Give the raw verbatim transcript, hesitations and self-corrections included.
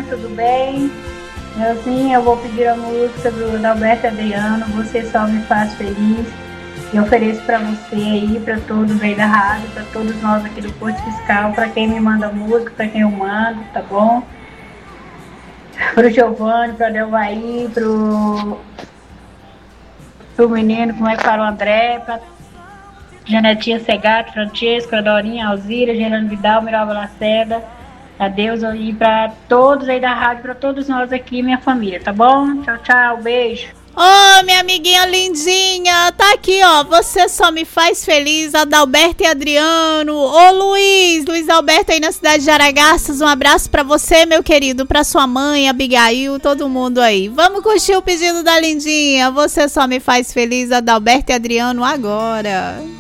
Lindinha, tudo bem? Eu sim, eu vou pedir a música do Adalberto Adriano, Você Só Me Faz Feliz. E ofereço para você aí, para todos aí da rádio, para todos nós aqui do Porto Fiscal, para quem me manda música, para quem eu mando, tá bom? Pro Giovanni, pro Adelvaí, pro, pro menino, como é que fala, o André, pra Janetinha Segato, Francesco, a Dorinha, Alzira, Gerando Vidal, Miralva Lacerda, a Deus e para todos aí da rádio, para todos nós aqui, minha família, tá bom? Tchau, tchau, beijo. Ô, oh, minha amiguinha lindinha, tá aqui, ó, Você Só Me Faz Feliz, Adalberto e Adriano. Ô, Luiz, Luiz Alberto aí na cidade de Aragarças, um abraço pra você, meu querido, pra sua mãe, Abigail, todo mundo aí. Vamos curtir o pedido da lindinha, Você Só Me Faz Feliz, Adalberto e Adriano agora.